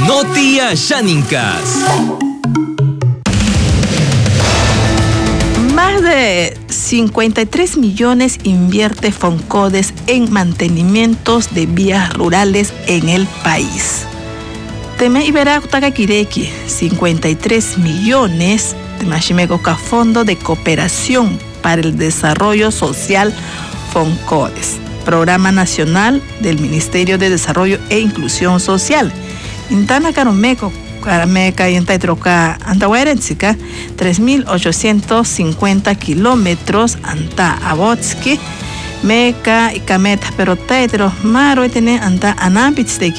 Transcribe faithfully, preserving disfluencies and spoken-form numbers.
Notia Xánicas. Más de cincuenta y tres millones invierte Foncodes en mantenimientos de vías rurales en el país. Teme Ibera Kireki, cincuenta y tres millones de Machimegoca Fondo de Cooperación para el Desarrollo Social Foncodes, Programa Nacional del Ministerio de Desarrollo e Inclusión Social. Intana Caromeco, Carameca y Antaitroca, Antahuerensica, tres mil ochocientos cincuenta kilómetros, Anta Abotski, Meca y Cameta, pero Taitro, Maro y Tene, Anta Anambitz de